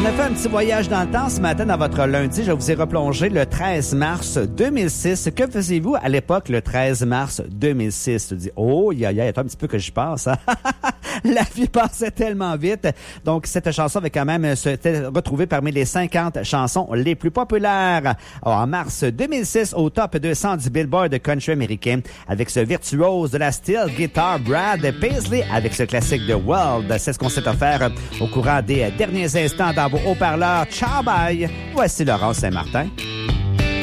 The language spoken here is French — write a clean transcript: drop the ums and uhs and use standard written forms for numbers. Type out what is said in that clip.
On a fait un petit voyage dans le temps ce matin dans votre lundi. Je vous ai replongé le 13 mars 2006. Que faisiez-vous à l'époque le 13 mars 2006? Tu dis, oh, il y a un petit peu que j'y passe. Hein? La vie passait tellement vite. Donc, cette chanson avait quand même été retrouvée parmi les 50 chansons les plus populaires. Alors, en mars 2006, au top 200 du Billboard country américain, avec ce virtuose de la steel guitar Brad Paisley, avec ce classique de World. C'est ce qu'on s'est offert au courant des derniers instants dans vos haut-parleurs. Ciao, bye! Voici Laurent Saint-Martin.